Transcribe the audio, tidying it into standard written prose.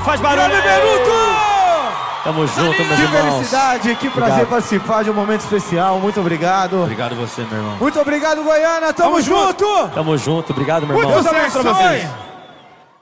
faz barulho. Tamo junto, meus irmãos. Que felicidade, que prazer participar de um momento especial. Muito obrigado. Obrigado você, meu irmão. Muito obrigado, Goiânia. Tamo junto. Tamo junto, obrigado, meu irmão. Deus abençoe.